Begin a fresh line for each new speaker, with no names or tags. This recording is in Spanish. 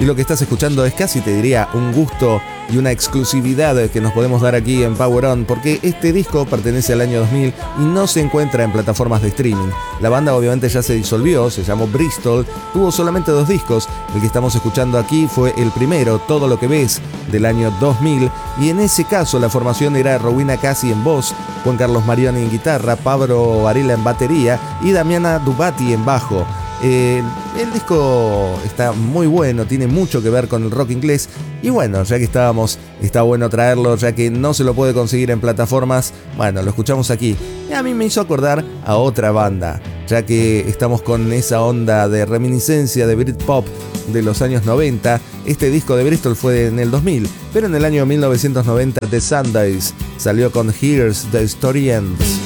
y lo que estás escuchando es casi, te diría, un gusto y una exclusividad que nos podemos dar aquí en Power On, porque este disco pertenece al año 2000 y no se encuentra en plataformas de streaming. La banda obviamente ya se disolvió, se llamó Bristol, tuvo solamente 2 discos. El que estamos escuchando aquí fue el primero, Todo lo que ves, del año 2000, y en ese caso la formación era Rowena Cassi en voz, Juan Carlos Marioni en guitarra, Pablo Varela en batería y Damiana Dubati en bajo. El disco está muy bueno, tiene mucho que ver con el rock inglés y bueno, ya que estábamos, está bueno traerlo, ya que no se lo puede conseguir en plataformas, bueno, lo escuchamos aquí. Y a mí me hizo acordar a otra banda, ya que estamos con esa onda de reminiscencia de Britpop de los años 90. Este disco de Bristol fue en el 2000, pero en el año 1990 The Sundays salió con Here's the Story Ends.